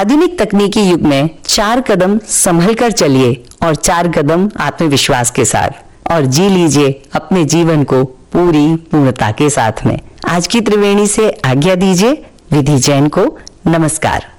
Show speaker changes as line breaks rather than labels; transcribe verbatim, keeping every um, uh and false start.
आधुनिक तकनीकी युग में चार कदम संभल कर चलिए और चार कदम आत्मविश्वास के साथ और जी लीजिए अपने जीवन को पूरी पूर्णता के साथ में। आज की त्रिवेणी से आज्ञा दीजिए। विधि जैन को नमस्कार।